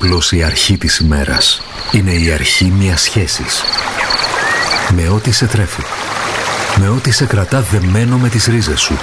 απλώς η αρχή της ημέρας. Είναι η αρχή μιας σχέσης. Με ό,τι σε τρέφει. Με ό,τι σε κρατά δεμένο με τις ρίζες σου.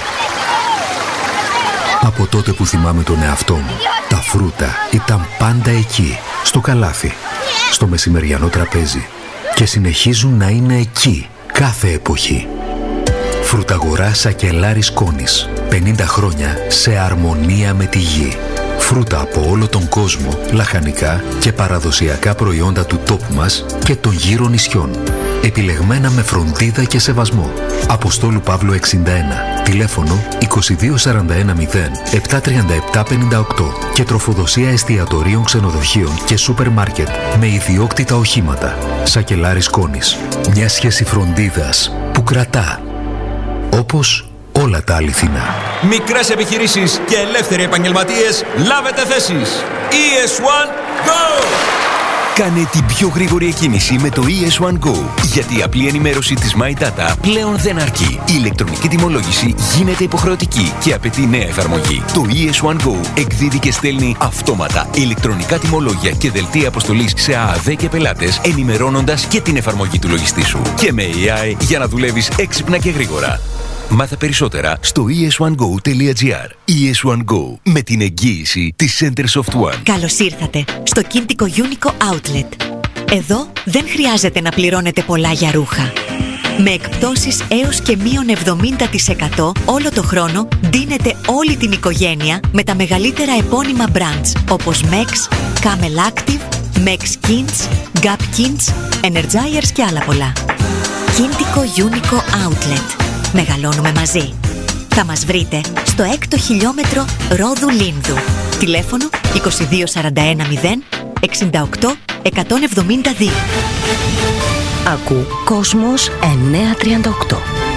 Από τότε που θυμάμαι τον εαυτό μου, τα φρούτα ήταν πάντα εκεί, στο καλάθι, στο μεσημεριανό τραπέζι. Και συνεχίζουν να είναι εκεί, κάθε εποχή. Φρουταγορά Σακελάρης Κόνης. 50 χρόνια σε αρμονία με τη γη. Φρούτα από όλο τον κόσμο, λαχανικά και παραδοσιακά προϊόντα του τόπου μας και των γύρω νησιών. Επιλεγμένα με φροντίδα και σεβασμό. Αποστόλου Παύλου 61. Τηλέφωνο 2241 73758 και τροφοδοσία εστιατορίων, ξενοδοχείων και σούπερ μάρκετ με ιδιόκτητα οχήματα. Σακελάρης Κόνης. Μια σχέση φροντίδας που κρατά. Όπως όλα τα αληθινά. Μικρές επιχειρήσεις και ελεύθεροι επαγγελματίες, λάβετε θέσεις. ES1 Go! Κάνε την πιο γρήγορη εκκίνηση με το ES1 Go. Γιατί η απλή ενημέρωση της My Data πλέον δεν αρκεί. Η ηλεκτρονική τιμολόγηση γίνεται υποχρεωτική και απαιτεί νέα εφαρμογή. Το ES1 Go εκδίδει και στέλνει αυτόματα ηλεκτρονικά τιμολόγια και δελτία αποστολής σε ΑΑΔ και πελάτες, ενημερώνοντας και την εφαρμογή του λογιστή σου. Και με AI για να δουλεύεις έξυπνα και γρήγορα. Μάθε περισσότερα στο es1go.gr. ES1 Go, με την εγγύηση της Center Soft One. Καλώς ήρθατε στο Κίντικο Unico Outlet. Εδώ δεν χρειάζεται να πληρώνετε πολλά για ρούχα. Με εκπτώσεις έως και μείον 70% όλο το χρόνο ντύνετε όλη την οικογένεια με τα μεγαλύτερα επώνυμα brands όπως Mex, Camel Active, Mex Kins, Gap Kins, Energizers και άλλα πολλά. Κίντικο Unico Outlet. Μεγαλώνουμε μαζί. Θα μας βρείτε στο 6ο χιλιόμετρο Ρόδου Λίνδου. Τηλέφωνο 2241 068 172. Ακού Κόσμος 938.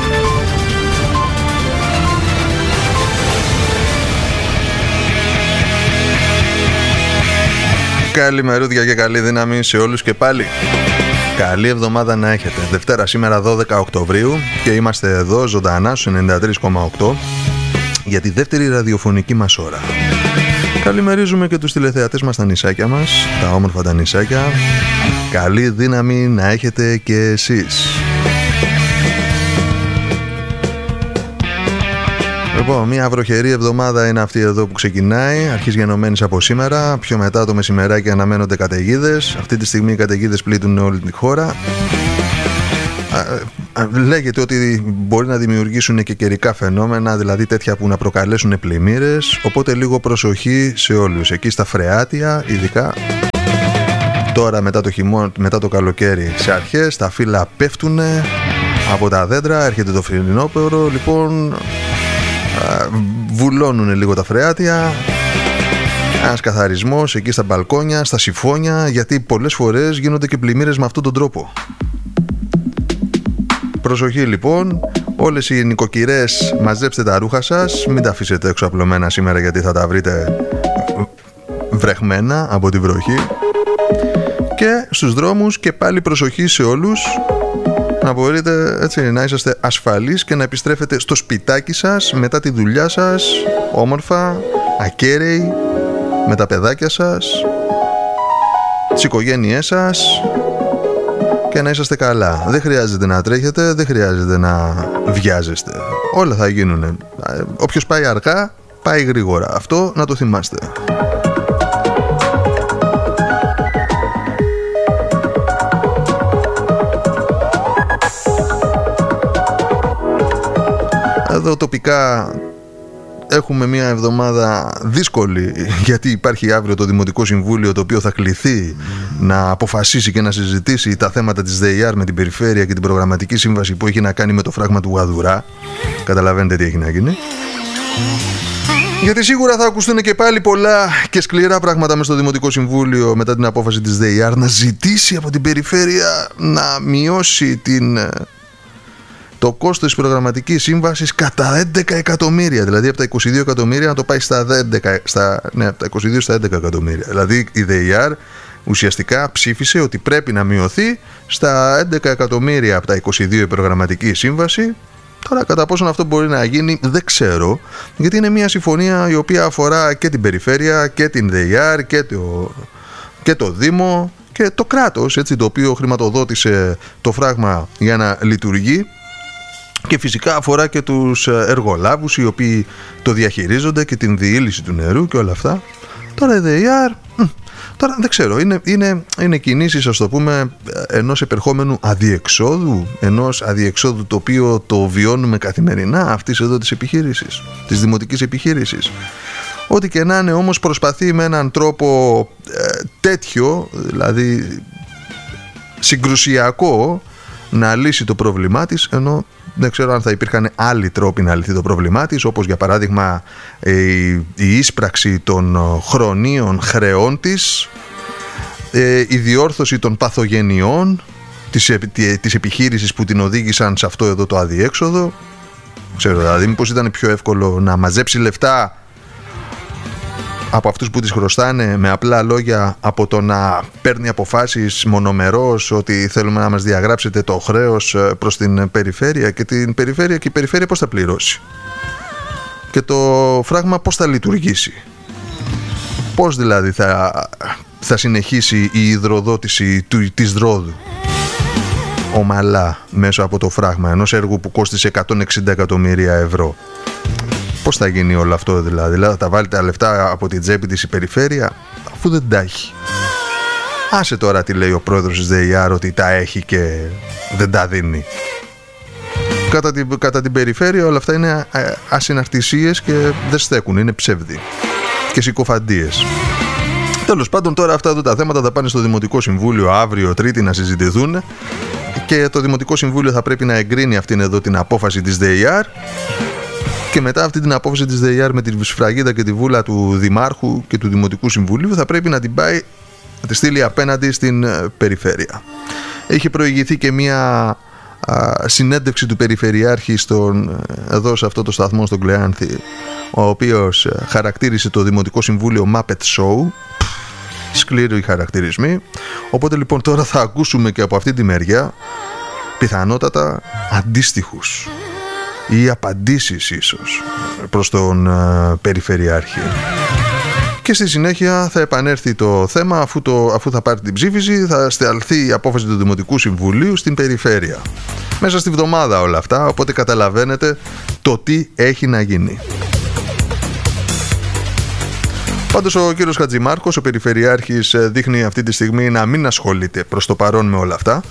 Καλημερούδια και καλή δύναμη σε όλους και πάλι. Καλή εβδομάδα να έχετε. Δευτέρα σήμερα 12 Οκτωβρίου και είμαστε εδώ ζωντανά στους 93,8 για τη δεύτερη ραδιοφωνική μας ώρα. Καλημερίζουμε και τους τηλεθεατές μας στα νησάκια μας, τα όμορφα τα νησάκια. Καλή δύναμη να έχετε και εσείς. Λοιπόν, μια βροχερή εβδομάδα είναι αυτή εδώ που ξεκινάει, αρχής γενομένης από σήμερα. Πιο μετά το μεσημεράκι αναμένονται καταιγίδες. Αυτή τη στιγμή οι καταιγίδες πλήττουν όλη τη χώρα. Λέγεται ότι μπορεί να δημιουργήσουν και καιρικά φαινόμενα, δηλαδή τέτοια που να προκαλέσουν πλημμύρες. Οπότε λίγο προσοχή σε όλους. Εκεί στα Φρεάτια, ειδικά τώρα μετά το καλοκαίρι σε αρχές, τα φύλλα πέφτουν από τα δέντρα, έρχεται το φθινόπωρο, λοιπόν βουλώνουν λίγο τα Φρεάτια. Ένας καθαρισμός εκεί στα μπαλκόνια, στα σιφόνια, γιατί πολλές φορές γίνονται και πλημμύρες με αυτόν τον τρόπο. Προσοχή λοιπόν, όλες οι νοικοκυρές μαζέψτε τα ρούχα σας, μην τα αφήσετε έξω απλωμένα σήμερα γιατί θα τα βρείτε βρεχμένα από τη βροχή. Και στους δρόμους και πάλι προσοχή σε όλους, να μπορείτε έτσι να είσαστε ασφαλείς και να επιστρέφετε στο σπιτάκι σας μετά τη δουλειά σας όμορφα, ακέραιοι, με τα παιδάκια σας, τις οικογένειές σας, και να είσαστε καλά. Δεν χρειάζεται να τρέχετε, δεν χρειάζεται να βιάζεστε. Όλα θα γίνουν. Όποιος πάει αργά, πάει γρήγορα. Αυτό να το θυμάστε. Εδώ τοπικά έχουμε μια εβδομάδα δύσκολη, γιατί υπάρχει αύριο το Δημοτικό Συμβούλιο, το οποίο θα κληθεί να αποφασίσει και να συζητήσει τα θέματα της ΔΕΙΑΡ με την Περιφέρεια και την προγραμματική σύμβαση που έχει να κάνει με το φράγμα του Γαδουρά. Καταλαβαίνετε τι έχει να γίνει. Γιατί σίγουρα θα ακουστούν και πάλι πολλά και σκληρά πράγματα μες στο Δημοτικό Συμβούλιο μετά την απόφαση της ΔΕΙΑΡ να ζητήσει από την Περιφέρεια να μειώσει το κόστος της προγραμματικής σύμβασης κατά 11 εκατομμύρια. Δηλαδή από τα 22 εκατομμύρια να το πάει στα 22 στα 11 εκατομμύρια. Δηλαδή η ΔΕΙΑΡ ουσιαστικά ψήφισε ότι πρέπει να μειωθεί στα 11 εκατομμύρια από τα 22 η προγραμματική σύμβαση. Τώρα κατά πόσον αυτό μπορεί να γίνει δεν ξέρω, γιατί είναι μια συμφωνία η οποία αφορά και την Περιφέρεια και την ΔΕΙΑΡ και και το Δήμο και το κράτος, έτσι, το οποίο χρηματοδότησε το φράγμα για να λειτουργεί, και φυσικά αφορά και τους εργολάβους οι οποίοι το διαχειρίζονται και την διήλυση του νερού και όλα αυτά. Τώρα η ΔΕΙΑΡ, τώρα δεν ξέρω, είναι κινήσεις, ας το πούμε, ενός επερχόμενου αδιεξόδου, το οποίο το βιώνουμε καθημερινά, αυτής εδώ της επιχείρησης, της δημοτικής επιχείρησης. Ό,τι και να είναι, όμως προσπαθεί με έναν τρόπο τέτοιο, δηλαδή συγκρουσιακό, να λύσει το πρόβλημά της, ενώ δεν ξέρω αν θα υπήρχαν άλλοι τρόποι να λυθεί το πρόβλημά της, όπως για παράδειγμα η ίσπραξη των χρονίων χρεών της, η διόρθωση των παθογενειών της επιχείρησης που την οδήγησαν σε αυτό εδώ το αδιέξοδο. Ξέρω, δηλαδή μήπως ήταν πιο εύκολο να μαζέψει λεφτά από αυτούς που τις χρωστάνε, με απλά λόγια, από το να παίρνει αποφάσεις μονομερώς ότι θέλουμε να μας διαγράψετε το χρέος προς την περιφέρεια, και την περιφέρεια, και η περιφέρεια πώς θα πληρώσει, και το φράγμα πώς θα λειτουργήσει, πώς δηλαδή θα συνεχίσει η υδροδότηση της Δρόδου ομαλά μέσω από το φράγμα ενός έργου που κόστισε 160 εκατομμύρια ευρώ. Πώς θα γίνει όλο αυτό, δηλαδή θα τα βάλει τα λεφτά από την τσέπη της η περιφέρεια, αφού δεν τα έχει? Άσε τώρα τι λέει ο πρόεδρος της ΔΕΙΑΡ, ότι τα έχει και δεν τα δίνει. Κατά την περιφέρεια όλα αυτά είναι ασυναρτησίες και δεν στέκουν, είναι ψεύδι και συκοφαντίες. Τέλος πάντων, τώρα αυτά εδώ τα θέματα θα πάνε στο Δημοτικό Συμβούλιο αύριο Τρίτη να συζητηθούν, και το Δημοτικό Συμβούλιο θα πρέπει να εγκρίνει αυτήν εδώ την απόφαση της ΔΕΙΑΡ, και μετά αυτή την απόφαση της ΔΕΙΑΡ με τη σφραγίδα και τη βούλα του Δημάρχου και του Δημοτικού Συμβουλίου θα πρέπει να την πάει, να τη στείλει απέναντι στην περιφέρεια. Έχει προηγηθεί και μια συνέντευξη του Περιφερειάρχη εδώ σε αυτό το σταθμό στον Κλεάνθη, ο οποίος χαρακτήρισε το Δημοτικό Συμβούλιο Muppet Show. Σκληροί χαρακτηρισμοί. Οπότε λοιπόν τώρα θα ακούσουμε και από αυτή τη μεριά πιθανότατα αντίστοιχους ή απαντήσεις ίσως προς τον Περιφερειάρχη. Και στη συνέχεια θα επανέλθει το θέμα, αφού θα πάρει την ψήφιση, θα σταλθεί η απόφαση του Δημοτικού Συμβουλίου στην Περιφέρεια. Μέσα στη βδομάδα όλα αυτά, οπότε καταλαβαίνετε το τι έχει να γίνει. Πάντως ο κύριος Χατζημάρκος, ο Περιφερειάρχης, δείχνει αυτή τη στιγμή να μην ασχολείται προς το παρόν με όλα αυτά.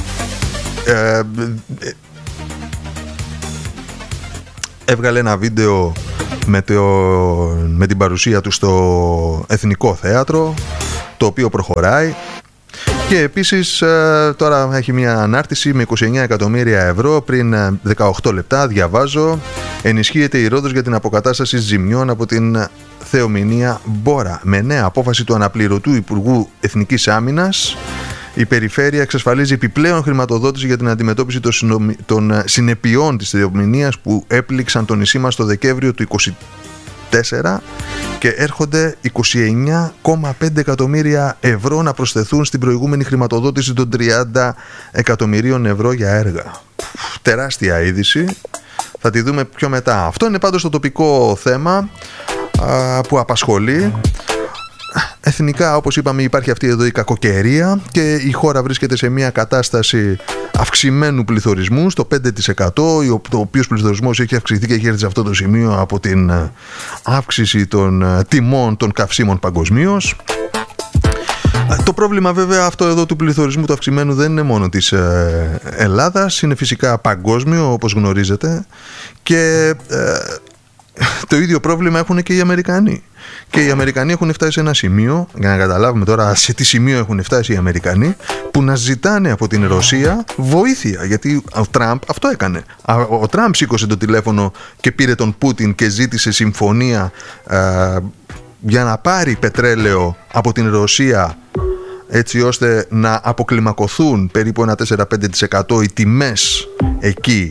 Έβγαλε ένα βίντεο με την παρουσία του στο Εθνικό Θέατρο, το οποίο προχωράει, και επίσης τώρα έχει μια ανάρτηση με 29 εκατομμύρια ευρώ. Πριν 18 λεπτά διαβάζω: ενισχύεται η Ρόδος για την αποκατάσταση ζημιών από την θεομηνία Μπόρα. Με νέα απόφαση του αναπληρωτού Υπουργού Εθνικής Άμυνας, η Περιφέρεια εξασφαλίζει επιπλέον χρηματοδότηση για την αντιμετώπιση των συνεπειών της θεομηνίας που έπληξαν το νησί μας το Δεκέμβριο του 2024, και έρχονται 29,5 εκατομμύρια ευρώ να προσθεθούν στην προηγούμενη χρηματοδότηση των 30 εκατομμυρίων ευρώ για έργα. Τεράστια είδηση, θα τη δούμε πιο μετά. Αυτό είναι πάντως το τοπικό θέμα που απασχολεί. Εθνικά, όπως είπαμε, υπάρχει αυτή εδώ η κακοκαιρία και η χώρα βρίσκεται σε μια κατάσταση αυξημένου πληθωρισμού στο 5%, ο οποίος πληθωρισμός έχει αυξηθεί και έχει έρθει σε αυτό το σημείο από την αύξηση των τιμών των καυσίμων παγκοσμίως. Το πρόβλημα βέβαια αυτό εδώ του πληθωρισμού του αυξημένου δεν είναι μόνο της Ελλάδας, είναι φυσικά παγκόσμιο, όπως γνωρίζετε, και το ίδιο πρόβλημα έχουν και οι Αμερικανοί. Και οι Αμερικανοί έχουν φτάσει σε ένα σημείο, για να καταλάβουμε τώρα σε τι σημείο έχουν φτάσει οι Αμερικανοί, που να ζητάνε από την Ρωσία βοήθεια. Γιατί ο Τραμπ αυτό έκανε. Ο Τραμπ σήκωσε το τηλέφωνο και πήρε τον Πούτιν και ζήτησε συμφωνία για να πάρει πετρέλαιο από την Ρωσία, έτσι ώστε να αποκλιμακωθούν περίπου ένα 4-5% οι τιμές εκεί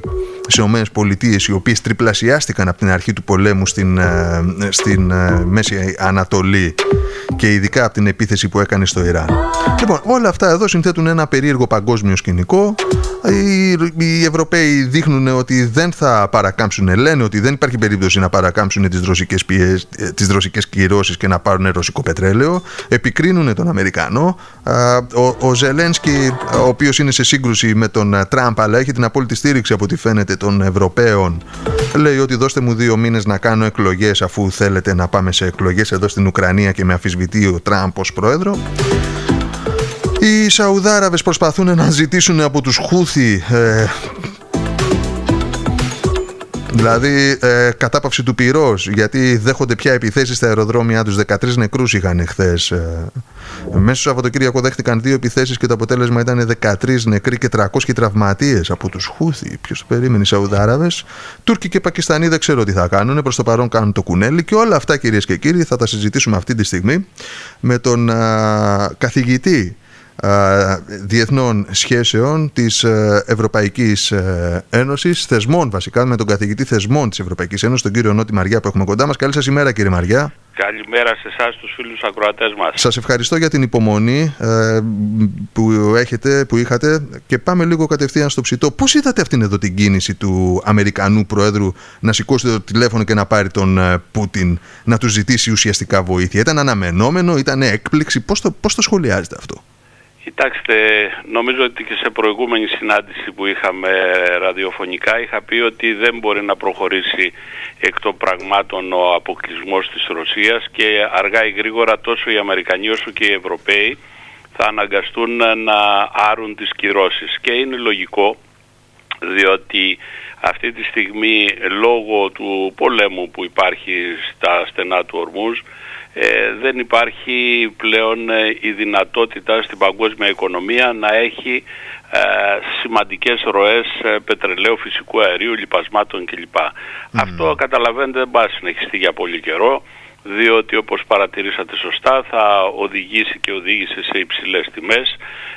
Πολιτείες, οι οποίες τριπλασιάστηκαν από την αρχή του πολέμου στην Μέση Ανατολή και ειδικά από την επίθεση που έκανε στο Ιράν. Λοιπόν, όλα αυτά εδώ συνθέτουν ένα περίεργο παγκόσμιο σκηνικό. Οι Ευρωπαίοι δείχνουν ότι δεν θα παρακάμψουν, λένε ότι δεν υπάρχει περίπτωση να παρακάμψουν τις ρωσικές κυρώσεις και να πάρουν ρωσικό πετρέλαιο. Επικρίνουν τον Αμερικανό. Ο Ζελένσκι, ο οποίος είναι σε σύγκρουση με τον Τραμπ, αλλά έχει την απόλυτη στήριξη από ό,τι φαίνεται των Ευρωπαίων, λέει ότι δώστε μου 2 μήνες να κάνω εκλογές, αφού θέλετε να πάμε σε εκλογές εδώ στην Ουκρανία και με αμφισβητεί ο Τραμπ ως πρόεδρο. Οι Σαουδάραβες προσπαθούν να ζητήσουν από τους Χούθι δηλαδή κατάπαυση του πυρός, γιατί δέχονται πια επιθέσεις στα αεροδρόμια τους. 13 νεκρούς είχαν χθες. Μέσα στο Σαββατοκύριακο δέχτηκαν 2 επιθέσεις και το αποτέλεσμα ήταν 13 νεκροί και 300 τραυματίες από τους Χούθι. Ποιος το περίμενε? Οι Σαουδάραβες. Τούρκοι και Πακιστανοί δεν ξέρω τι θα κάνουν. Προς το παρόν κάνουν το κουνέλι. Και όλα αυτά, κυρίες και κύριοι, θα τα συζητήσουμε αυτή τη στιγμή με τον καθηγητή διεθνών σχέσεων της Ευρωπαϊκής Ένωσης, θεσμών βασικά, με τον καθηγητή θεσμών της Ευρωπαϊκής Ένωσης, τον κύριο Νότι Μαριά, που έχουμε κοντά μας. Καλή σας ημέρα, κύριε Μαριά. Καλημέρα σε εσάς, τους φίλους ακροατές μας. Σας ευχαριστώ για την υπομονή που είχατε, και πάμε λίγο κατευθείαν στο ψητό. Πώς είδατε αυτήν εδώ την κίνηση του Αμερικανού Προέδρου να σηκώσει το τηλέφωνο και να πάρει τον Πούτιν να του ζητήσει ουσιαστικά βοήθεια? Ήταν αναμενόμενο, ήταν έκπληξη? Πώς το σχολιάζετε αυτό? Κοιτάξτε, νομίζω ότι και σε προηγούμενη συνάντηση που είχαμε ραδιοφωνικά είχα πει ότι δεν μπορεί να προχωρήσει εκ των πραγμάτων ο αποκλεισμός της Ρωσίας, και αργά ή γρήγορα τόσο οι Αμερικανοί όσο και οι Ευρωπαίοι θα αναγκαστούν να άρουν τις κυρώσεις. Και είναι λογικό, διότι αυτή τη στιγμή λόγω του πολέμου που υπάρχει στα στενά του Ορμούζ δεν υπάρχει πλέον η δυνατότητα στην παγκόσμια οικονομία να έχει σημαντικές ροές πετρελαίου, φυσικού αερίου, λιπασμάτων κλπ. Αυτό, καταλαβαίνετε, δεν πάει να συνεχιστεί για πολύ καιρό, διότι όπως παρατηρήσατε σωστά θα οδηγήσει και οδήγησε σε υψηλές τιμές.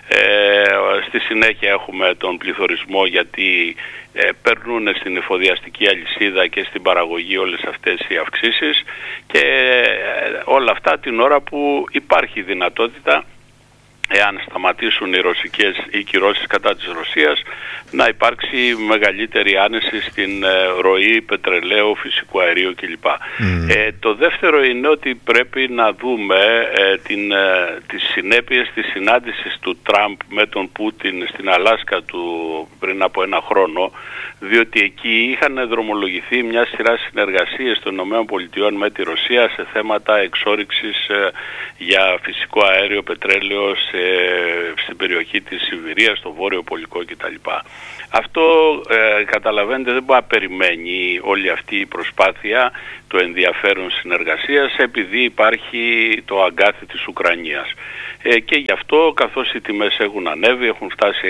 Στη συνέχεια έχουμε τον πληθωρισμό, γιατί περνούν στην εφοδιαστική αλυσίδα και στην παραγωγή όλες αυτές οι αυξήσεις, και όλα αυτά την ώρα που υπάρχει δυνατότητα, εάν σταματήσουν οι κυρώσεις κατά της Ρωσίας, να υπάρξει μεγαλύτερη άνεση στην ροή πετρελαίου, φυσικού αερίου κλπ. Το δεύτερο είναι ότι πρέπει να δούμε τις συνέπειες της συνάντησης του Τραμπ με τον Πούτιν στην Αλάσκα του πριν από 1 χρόνο, διότι εκεί είχαν δρομολογηθεί μια σειρά συνεργασίες των ΗΠΑ με τη Ρωσία σε θέματα εξόρυξης για φυσικό αέριο, πετρέλαιο στην περιοχή της Σιβηρίας, στο Βόρειο Πολικό κτλ. Αυτό καταλαβαίνετε δεν μπορεί να περιμένει όλη αυτή η προσπάθεια, το ενδιαφέρον συνεργασίας, επειδή υπάρχει το αγκάθι της Ουκρανίας. Και γι' αυτό, καθώς οι τιμές έχουν ανέβει, έχουν φτάσει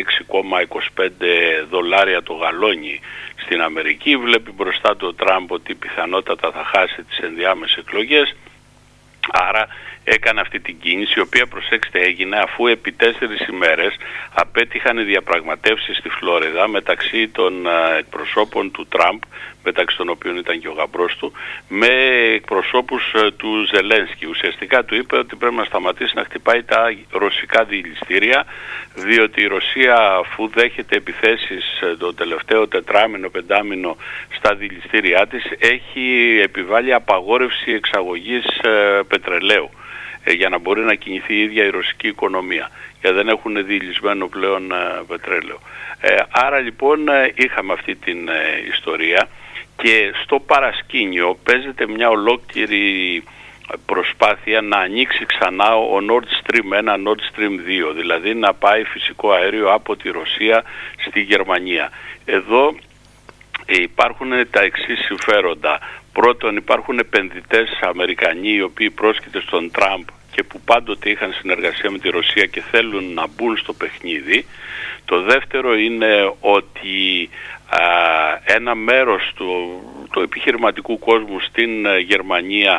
$6,25 το γαλόνι στην Αμερική, βλέπει μπροστά του ο Τραμπ ότι πιθανότατα θα χάσει τις ενδιάμεσες εκλογές. Άρα έκανε αυτή την κίνηση, η οποία, προσέξτε, έγινε αφού επί 4 ημέρες απέτυχαν οι διαπραγματεύσεις στη Φλόριδα μεταξύ των εκπροσώπων του Τραμπ, μεταξύ των οποίων ήταν και ο γαμπρός του, με εκπροσώπους του Ζελένσκι. Ουσιαστικά του είπε ότι πρέπει να σταματήσει να χτυπάει τα ρωσικά διηληστήρια, διότι η Ρωσία, αφού δέχεται επιθέσεις το τελευταίο 4μηνο-5μηνο στα διηληστήριά της, έχει επιβάλει απαγόρευση εξαγωγής πετρελαίου για να μπορεί να κινηθεί η ίδια η ρωσική οικονομία, γιατί δεν έχουν διηλισμένο πλέον πετρέλαιο. Άρα λοιπόν είχαμε αυτή την ιστορία, και στο παρασκήνιο παίζεται μια ολόκληρη προσπάθεια να ανοίξει ξανά ο Nord Stream 1, Nord Stream 2, δηλαδή να πάει φυσικό αέριο από τη Ρωσία στη Γερμανία. Εδώ υπάρχουν τα εξής συμφέροντα. Πρώτον, υπάρχουν επενδυτές Αμερικανοί οι οποίοι πρόσκειται στον Τραμπ και που πάντοτε είχαν συνεργασία με τη Ρωσία και θέλουν να μπουν στο παιχνίδι. Το δεύτερο είναι ότι ένα μέρος του επιχειρηματικού κόσμου στην Γερμανία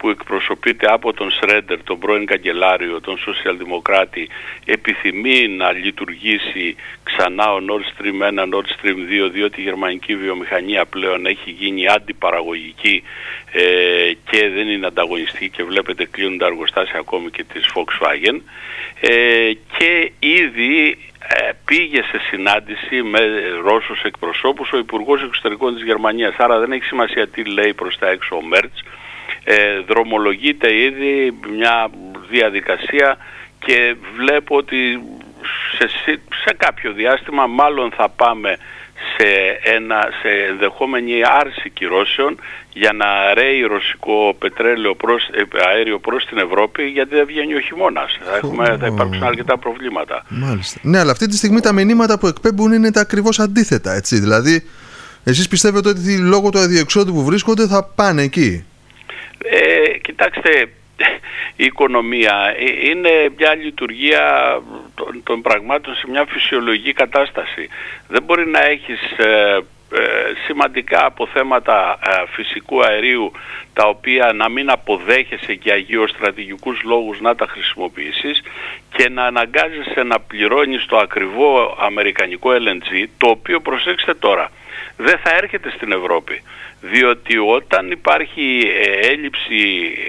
που εκπροσωπείται από τον Σρέντερ, τον πρώην καγκελάριο, τον σοσιαλδημοκράτη, επιθυμεί να λειτουργήσει ξανά ο Nord Stream 1, Nord Stream 2, διότι η γερμανική βιομηχανία πλέον έχει γίνει αντιπαραγωγική και δεν είναι ανταγωνιστική, και βλέπετε κλείνουν τα εργοστάσια ακόμη και της Volkswagen, και ήδη πήγε σε συνάντηση με Ρώσους εκπροσώπους ο Υπουργός Εξωτερικών της Γερμανίας. Άρα δεν έχει σημασία τι λέει προς τα έξω ο Μέρτς. Δρομολογείται ήδη μια διαδικασία και βλέπω ότι σε κάποιο διάστημα μάλλον θα πάμε σε ενδεχόμενη άρση κυρώσεων για να ρέει ρωσικό αέριο προς την Ευρώπη, γιατί δεν βγαίνει ο χειμώνας. Θα υπάρξουν αρκετά προβλήματα. Μάλιστα. Ναι, αλλά αυτή τη στιγμή τα μηνύματα που εκπέμπουν είναι τα ακριβώς αντίθετα, έτσι. Δηλαδή, εσείς πιστεύετε ότι λόγω του αδιεξόδου που βρίσκονται θα πάνε εκεί? Κοιτάξτε, η οικονομία είναι μια λειτουργία των πραγμάτων σε μια φυσιολογική κατάσταση. Δεν μπορεί να έχεις σημαντικά αποθέματα φυσικού αερίου τα οποία να μην αποδέχεσαι για γεωστρατηγικούς λόγους να τα χρησιμοποιήσεις και να αναγκάζεσαι να πληρώνεις το ακριβό αμερικανικό LNG, το οποίο, προσέξτε τώρα, δεν θα έρχεται στην Ευρώπη, διότι όταν υπάρχει έλλειψη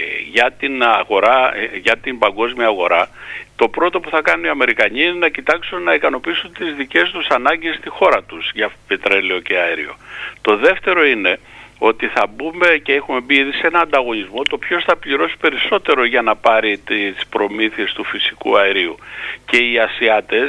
για την παγκόσμια αγορά, το πρώτο που θα κάνουν οι Αμερικανοί είναι να κοιτάξουν να ικανοποιήσουν τις δικές τους ανάγκες στη χώρα τους για πετρέλαιο και αέριο. Το δεύτερο είναι ότι θα μπούμε και έχουμε μπει ήδη σε ένα ανταγωνισμό το ποιος θα πληρώσει περισσότερο για να πάρει τις προμήθειες του φυσικού αερίου. Και οι Ασιάτες,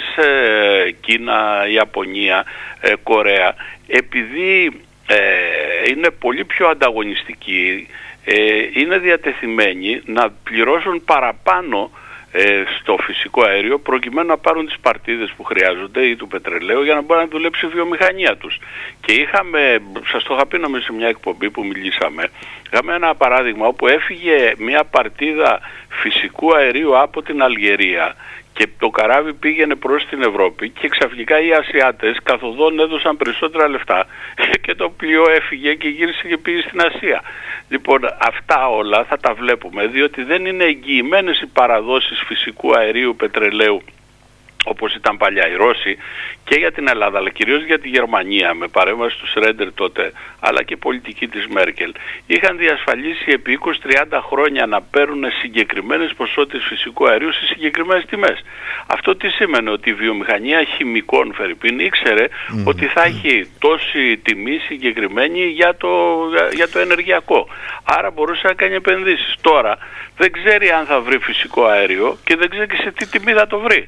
Κίνα, Ιαπωνία, Κορέα, επειδή είναι πολύ πιο ανταγωνιστικοί, είναι διατεθειμένοι να πληρώσουν παραπάνω στο φυσικό αέριο προκειμένου να πάρουν τις παρτίδες που χρειάζονται ή του πετρελαίου για να μπορεί να δουλέψει η βιομηχανία τους. Και σας το είχα πει νομίζω σε μια εκπομπή που μιλήσαμε, είχαμε ένα παράδειγμα όπου έφυγε μια παρτίδα φυσικού αερίου από την Αλγερία και το καράβι πήγαινε προς την Ευρώπη και ξαφνικά οι Ασιάτες καθοδόν έδωσαν περισσότερα λεφτά και το πλοίο έφυγε και γύρισε και πήγε στην Ασία. Λοιπόν, αυτά όλα θα τα βλέπουμε, διότι δεν είναι εγγυημένες οι παραδόσεις φυσικού αερίου, πετρελαίου, όπως ήταν παλιά οι Ρώσοι, και για την Ελλάδα, αλλά κυρίως για τη Γερμανία, με παρέμβαση του Σρέντερ τότε, αλλά και πολιτική της Μέρκελ, είχαν διασφαλίσει επί 20-30 χρόνια να παίρνουν συγκεκριμένες ποσότητες φυσικού αερίου σε συγκεκριμένες τιμές. Αυτό τι σήμαινε? Ότι η βιομηχανία χημικών, φερρυπίν, ήξερε ότι θα έχει τόση τιμή συγκεκριμένη για το ενεργειακό. Άρα μπορούσε να κάνει επενδύσεις. Τώρα δεν ξέρει αν θα βρει φυσικό αέριο και δεν ξέρει και σε τι τιμή θα το βρει.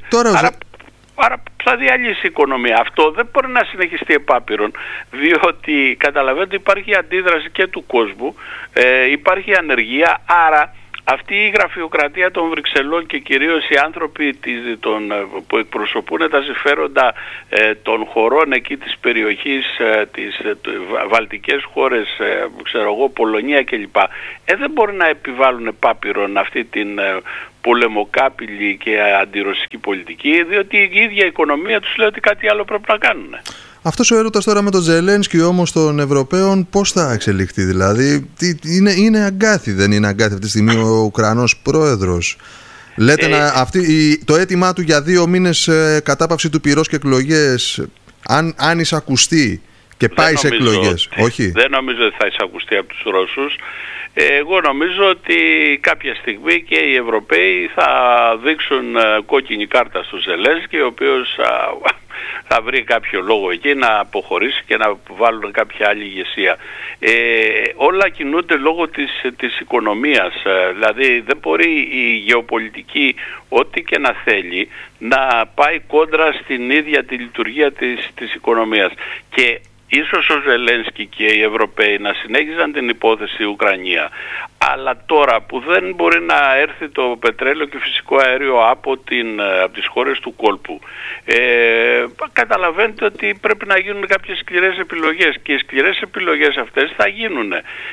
Άρα θα διαλύσει η οικονομία. Αυτό δεν μπορεί να συνεχιστεί επάπειρον, διότι καταλαβαίνετε υπάρχει αντίδραση και του κόσμου, υπάρχει ανεργία, άρα αυτή η γραφειοκρατία των Βρυξελών και κυρίως οι άνθρωποι που εκπροσωπούν τα συμφέροντα των χωρών εκεί της περιοχής, τις βαλτικές χώρες, Πολωνία κλπ. Δεν μπορούν να επιβάλλουν επάπειρον αυτή την πολεμοκάπηλη και αντιρωσική πολιτική, διότι η ίδια η οικονομία τους λέει ότι κάτι άλλο πρέπει να κάνουν. Αυτός ο έρωτας τώρα με τον Ζελένσκι όμως των Ευρωπαίων πώς θα εξελιχθεί? Δηλαδή είναι αγκάθι, δεν είναι αγκάθι αυτή τη στιγμή ο Ουκρανός πρόεδρος? Λέτε το αίτημά του για 2 μήνες κατάπαυση του πυρός και εκλογές, αν εισακουστεί και πάει σε εκλογές? Όχι. Δεν νομίζω ότι θα εισακουστεί από τους Ρώσους. Εγώ νομίζω ότι κάποια στιγμή και οι Ευρωπαίοι θα δείξουν κόκκινη κάρτα στο Ζελένσκι, ο οποίος θα βρει κάποιο λόγο εκεί να αποχωρήσει και να βάλουν κάποια άλλη ηγεσία. Όλα κινούνται λόγω της οικονομίας. Δηλαδή δεν μπορεί η γεωπολιτική ό,τι και να θέλει να πάει κόντρα στην ίδια τη λειτουργία της οικονομίας. Και ίσως ο Ζελένσκι και οι Ευρωπαίοι να συνέχιζαν την υπόθεση Ουκρανία, αλλά τώρα που δεν μπορεί να έρθει το πετρέλαιο και φυσικό αέριο από τις χώρες του κόλπου, καταλαβαίνετε ότι πρέπει να γίνουν κάποιες σκληρές επιλογές και οι σκληρές επιλογές αυτές θα γίνουν.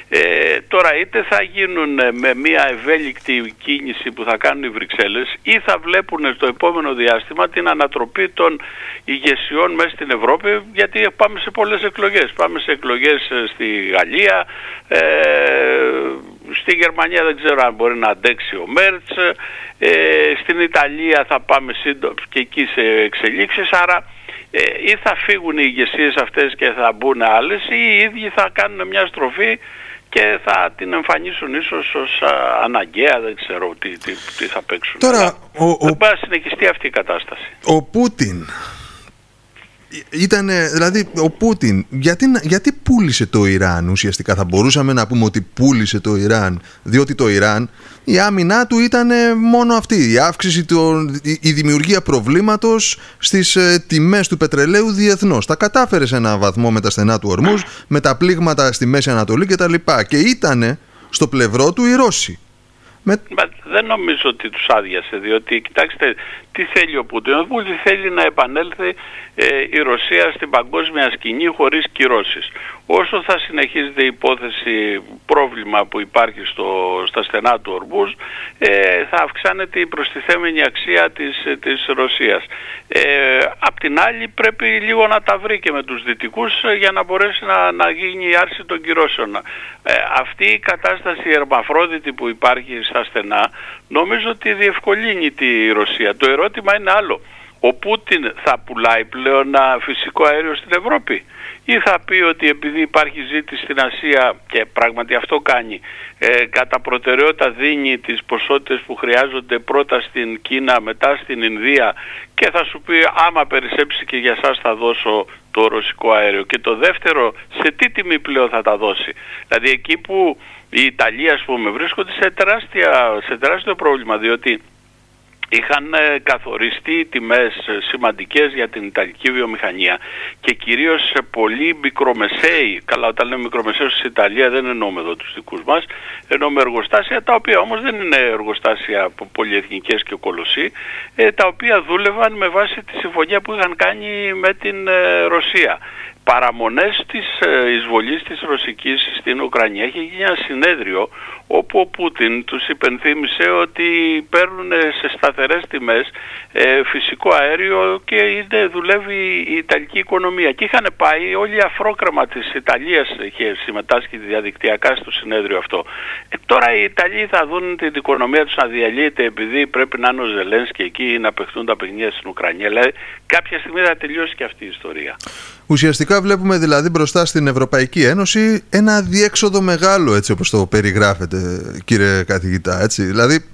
Τώρα είτε θα γίνουν με μια ευέλικτη κίνηση που θα κάνουν οι Βρυξέλλες ή θα βλέπουν στο επόμενο διάστημα την ανατροπή των ηγεσιών μέσα στην Ευρώπη, γιατί πάμε σε πολλές εκλογές. Πάμε σε εκλογές στη Γαλλία, Στη Γερμανία δεν ξέρω αν μπορεί να αντέξει ο Μέρτς, στην Ιταλία θα πάμε σύντομα και εκεί σε εξελίξεις, άρα ή θα φύγουν οι ηγεσίες αυτές και θα μπουν άλλες, ή οι ίδιοι θα κάνουν μια στροφή και θα την εμφανίσουν ίσως ως αναγκαία, δεν ξέρω τι θα παίξουν. Τώρα, δεν πάει να συνεχιστεί αυτή η κατάσταση. Ο Πούτιν δηλαδή ο Πούτιν γιατί πούλησε το Ιράν ουσιαστικά? Θα μπορούσαμε να πούμε ότι πούλησε το Ιράν διότι το Ιράν, η άμυνά του ήταν μόνο αυτή, η αύξηση, η δημιουργία προβλήματος στις τιμές του πετρελαίου διεθνώς. Τα κατάφερε σε έναν βαθμό με τα στενά του Ορμούζ, με τα πλήγματα στη Μέση Ανατολή κτλ. Και ήταν στο πλευρό του οι Ρώσοι. Δεν νομίζω ότι τους άδειασε, διότι κοιτάξτε τι θέλει ο Πούτιν. Ο Πούτιν θέλει να επανέλθει η Ρωσία στην παγκόσμια σκηνή χωρίς κυρώσεις. Όσο θα συνεχίζεται η υπόθεση πρόβλημα που υπάρχει στα στενά του Ορμούζ, θα αυξάνεται η προστιθέμενη αξία της Ρωσίας. Απ' την άλλη πρέπει λίγο να τα βρει και με τους δυτικούς για να μπορέσει να γίνει η άρση των κυρώσεων. Αυτή η κατάσταση ερμαφρόδιτη που υπάρχει στα στενά νομίζω ότι διευκολύνει τη Ρωσία. Το ερώτημα είναι άλλο. Ο Πούτιν θα πουλάει πλέον φυσικό αέριο στην Ευρώπη ή θα πει ότι επειδή υπάρχει ζήτηση στην Ασία, και πράγματι αυτό κάνει, κατά προτεραιότητα δίνει τις ποσότητες που χρειάζονται πρώτα στην Κίνα, μετά στην Ινδία, και θα σου πει άμα περισσέψει και για σας θα δώσω το ρωσικό αέριο. Και το δεύτερο, σε τι τιμή πλέον θα τα δώσει? Δηλαδή εκεί που η Ιταλία, ας πούμε, βρίσκονται σε τεράστιο πρόβλημα, διότι είχαν καθοριστεί τιμές σημαντικές για την Ιταλική βιομηχανία και κυρίως σε πολύ μικρομεσαίοι, καλά όταν λέμε μικρομεσαίους στην Ιταλία δεν εννοούμε εδώ τους δικούς μας, εννοούμε εργοστάσια τα οποία όμως δεν είναι εργοστάσια πολυεθνικές και κολοσσοί, τα οποία δούλευαν με βάση τη συμφωνία που είχαν κάνει με την Ρωσία. Παραμονές της εισβολής της ρωσικής στην Ουκρανία έχει γίνει ένα συνέδριο όπου ο Πούτιν τους υπενθύμησε ότι παίρνουν σε σταθερές τιμές φυσικό αέριο και δουλεύει η Ιταλική οικονομία. Και είχαν πάει όλοι οι αφρόκρεμα της Ιταλίας, είχε συμμετάσχει διαδικτυακά στο συνέδριο αυτό. Τώρα οι Ιταλοί θα δουν την οικονομία τους να διαλύεται επειδή πρέπει να είναι ο Ζελένσκι εκεί να παιχτούν τα παιχνίδια στην Ουκρανία. Δηλαδή κάποια στιγμή θα τελειώσει και αυτή η ιστορία. Ουσιαστικά βλέπουμε δηλαδή μπροστά στην Ευρωπαϊκή Ένωση ένα διέξοδο μεγάλο, έτσι όπως το περιγράφετε, κύριε καθηγητά, έτσι. Δηλαδή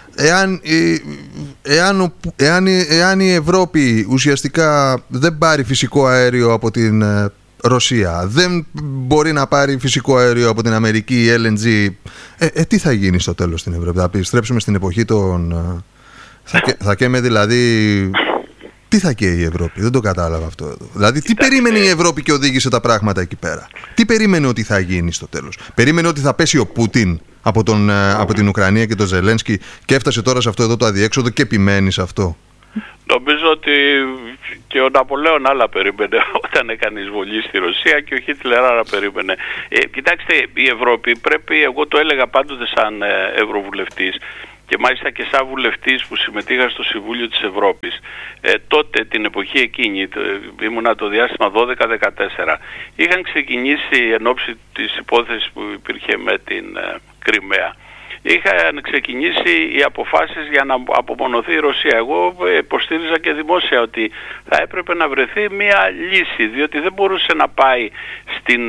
εάν η Ευρώπη ουσιαστικά δεν πάρει φυσικό αέριο από την Ρωσία, δεν μπορεί να πάρει φυσικό αέριο από την Αμερική, η LNG, τι θα γίνει στο τέλος στην Ευρώπη? Θα επιστρέψουμε στην εποχή των... θα καίμε δηλαδή... Τι θα καίει η Ευρώπη? Δεν το κατάλαβα αυτό εδώ. Δηλαδή, τι περίμενε η Ευρώπη και οδήγησε τα πράγματα εκεί πέρα? Τι περίμενε ότι θα γίνει στο τέλος? Περίμενε ότι θα πέσει ο Πούτιν από την Ουκρανία και τον Ζελένσκι και έφτασε τώρα σε αυτό εδώ το αδιέξοδο και επιμένει σε αυτό? Νομίζω ότι και ο Ναπολέον άλλα περίμενε όταν έκανε εισβολή στη Ρωσία και ο Χίτλερ άλλα περίμενε. Κοιτάξτε, η Ευρώπη πρέπει, εγώ το έλεγα πάντοτε σαν Ευρωβουλευτής, και μάλιστα και σαν βουλευτής που συμμετείχα στο Συμβούλιο της Ευρώπης, τότε την εποχή εκείνη, ήμουνα το διάστημα 12-14, είχαν ξεκινήσει εν ώψη της υπόθεσης που υπήρχε με την Κριμαία. Είχαν ξεκινήσει οι αποφάσεις για να απομονωθεί η Ρωσία. Εγώ υποστήριζα και δημόσια ότι θα έπρεπε να βρεθεί μια λύση, διότι δεν μπορούσε να πάει στην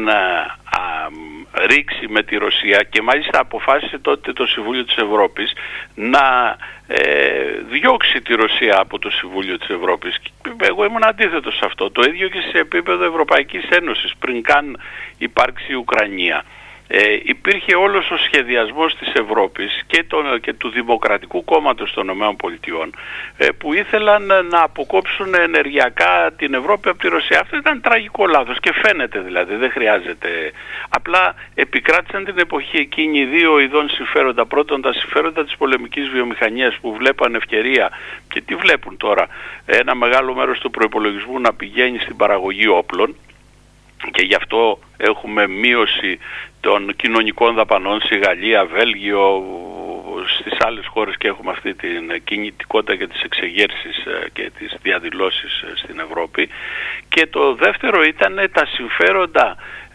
ρήξη με τη Ρωσία, και μάλιστα αποφάσισε τότε το Συμβούλιο της Ευρώπης να διώξει τη Ρωσία από το Συμβούλιο της Ευρώπης. Εγώ ήμουν αντίθετος σε αυτό. Το ίδιο και σε επίπεδο Ευρωπαϊκής Ένωσης, πριν καν υπάρξει η Ουκρανία. Υπήρχε όλος ο σχεδιασμός της Ευρώπης και του Δημοκρατικού Κόμματος των ΗΠΑ που ήθελαν να αποκόψουν ενεργειακά την Ευρώπη από τη Ρωσία. Αυτό ήταν τραγικό λάθος και φαίνεται, δηλαδή δεν χρειάζεται. Απλά επικράτησαν την εποχή εκείνη δύο ειδών συμφέροντα. Πρώτον, τα συμφέροντα της πολεμικής βιομηχανίας που βλέπαν ευκαιρία, και τι βλέπουν τώρα, ένα μεγάλο μέρος του προϋπολογισμού να πηγαίνει στην παραγωγή όπλων, και γι' αυτό έχουμε μείωση των κοινωνικών δαπανών στη Γαλλία, Βέλγιο, στις άλλες χώρες, και έχουμε αυτή την κινητικότητα και τις εξεγέρσεις και τις διαδηλώσεις στην Ευρώπη. Και το δεύτερο ήταν τα συμφέροντα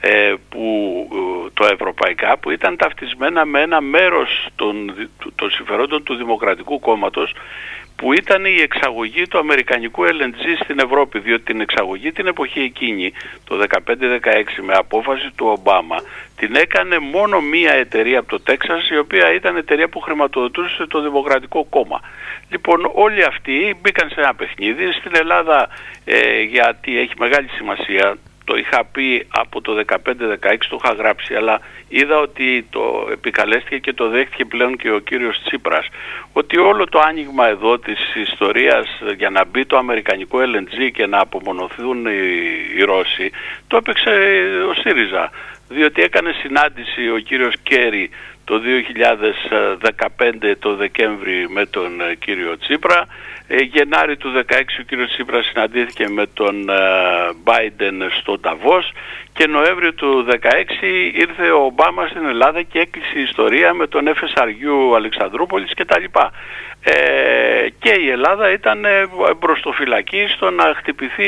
το ευρωπαϊκά, που ήταν ταυτισμένα με ένα μέρος των συμφερόντων του Δημοκρατικού Κόμματος, που ήταν η εξαγωγή του αμερικανικού LNG στην Ευρώπη, διότι την εξαγωγή την εποχή εκείνη, το 15-16, με απόφαση του Ομπάμα, την έκανε μόνο μία εταιρεία από το Τέξας, η οποία ήταν εταιρεία που χρηματοδοτούσε το Δημοκρατικό Κόμμα. Λοιπόν, όλοι αυτοί μπήκαν σε ένα παιχνίδι. Στην Ελλάδα, γιατί έχει μεγάλη σημασία, το είχα πει από το 15-16, το είχα γράψει, αλλά είδα ότι το επικαλέστηκε και το δέχτηκε πλέον και ο κύριος Τσίπρας, ότι όλο το άνοιγμα εδώ της ιστορίας για να μπει το αμερικανικό LNG και να απομονωθούν οι Ρώσοι, το έπαιξε ο ΣΥΡΙΖΑ, διότι έκανε συνάντηση ο κύριος Κέρι το 2015 το Δεκέμβρη με τον κύριο Τσίπρα. Γενάρη του 2016 ο κύριος Τσίπρας συναντήθηκε με τον Μπάιντεν στο Νταβός και Νοέμβριο του 2016 ήρθε ο Ομπάμα στην Ελλάδα και έκλεισε η ιστορία με τον FSRU Αλεξανδρούπολης κτλ. Και η Ελλάδα ήταν μπροστοφυλακή στο να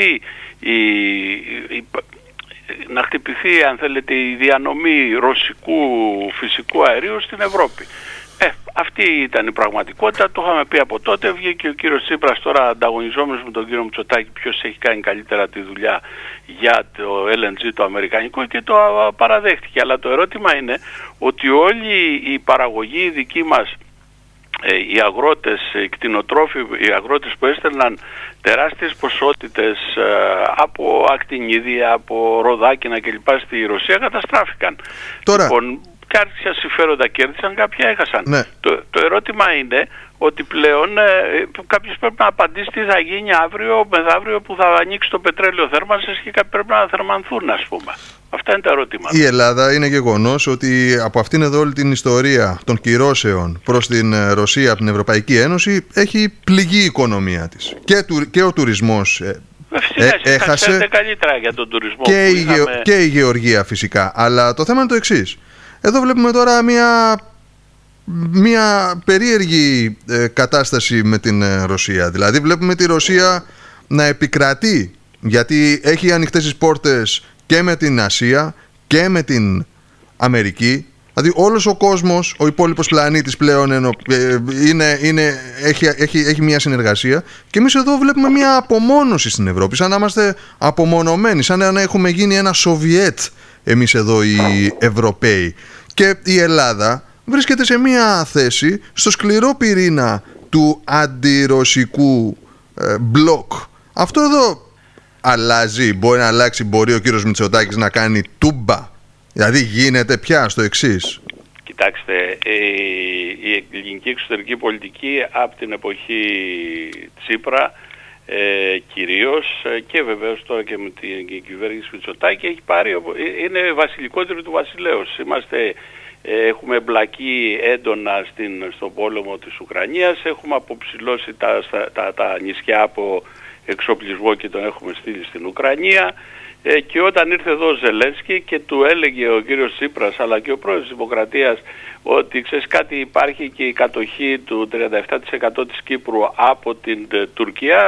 χτυπηθεί αν θέλετε η διανομή ρωσικού φυσικού αερίου στην Ευρώπη. Αυτή ήταν η πραγματικότητα, το είχαμε πει από τότε. Βγήκε ο κύριος Τσίπρας τώρα ανταγωνιζόμενος με τον κύριο Μητσοτάκη ποιος έχει κάνει καλύτερα τη δουλειά για το LNG το αμερικανικό και το παραδέχτηκε. Αλλά το ερώτημα είναι ότι όλη η παραγωγή δική μας, οι αγρότες, οι κτηνοτρόφοι, οι αγρότες που έστελναν τεράστιες ποσότητες από ακτινίδια, από ροδάκινα κλπ. Στη Ρωσία καταστράφηκαν. Τώρα, λοιπόν, κάποια συμφέροντα κέρδισαν, κάποια έχασαν. Ναι. Το ερώτημα είναι ότι πλέον κάποιος πρέπει να απαντήσει τι θα γίνει αύριο, μεθαύριο που θα ανοίξει το πετρέλαιο θέρμανσης και κάποιοι πρέπει να θερμανθούν, ας πούμε. Αυτά είναι τα ερωτήματα. Η Ελλάδα είναι γεγονός ότι από αυτήν εδώ όλη την ιστορία των κυρώσεων προς την Ρωσία από την Ευρωπαϊκή Ένωση έχει πληγεί η οικονομία της. Και ο τουρισμός έχασε καλύτερα για τον τουρισμό και η γεωργία φυσικά. Αλλά το θέμα είναι το εξής. Εδώ βλέπουμε τώρα μια περίεργη κατάσταση με την Ρωσία. Δηλαδή βλέπουμε τη Ρωσία να επικρατεί, γιατί έχει ανοιχτές τις πόρτες και με την Ασία και με την Αμερική. Δηλαδή όλος ο κόσμος, ο υπόλοιπος πλανήτης πλέον έχει μια συνεργασία, και εμείς εδώ βλέπουμε μια απομόνωση στην Ευρώπη, σαν να είμαστε απομονωμένοι, σαν να έχουμε γίνει ένα Σοβιέτ εμείς εδώ οι Ευρωπαίοι. Και η Ελλάδα βρίσκεται σε μια θέση στο σκληρό πυρήνα του αντιρωσικού μπλοκ. Αυτό εδώ αλλάζει, μπορεί να αλλάξει, μπορεί ο κύριος Μητσοτάκης να κάνει τούμπα? Δηλαδή γίνεται πια στο εξής. Κοιτάξτε, η ελληνική εξωτερική πολιτική από την εποχή Τσίπρα κυρίως, και βεβαίως τώρα και με την κυβέρνηση Μητσοτάκη, έχει πάρει, είναι βασιλικότερο του βασιλέως. Έχουμε εμπλακεί έντονα στον πόλεμο της Ουκρανίας, έχουμε αποψηλώσει τα νησιά από εξοπλισμό και τον έχουμε στείλει στην Ουκρανία, και όταν ήρθε εδώ ο Ζελένσκι και του έλεγε ο κύριος Τσίπρας αλλά και ο πρόεδρος της Δημοκρατίας ότι ξέρεις κάτι, υπάρχει και η κατοχή του 37% της Κύπρου από την Τουρκία,